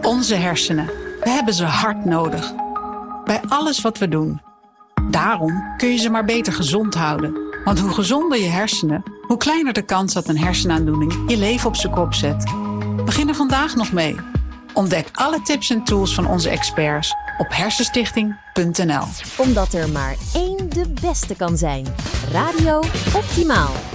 Onze hersenen. We hebben ze hard nodig. Bij alles wat we doen. Daarom kun je ze maar beter gezond houden. Want hoe gezonder je hersenen, hoe kleiner de kans dat een hersenaandoening je leven op zijn kop zet. Begin er vandaag nog mee. Ontdek alle tips en tools van onze experts op hersenstichting.nl. Omdat er maar één de beste kan zijn. Radio Optimaal.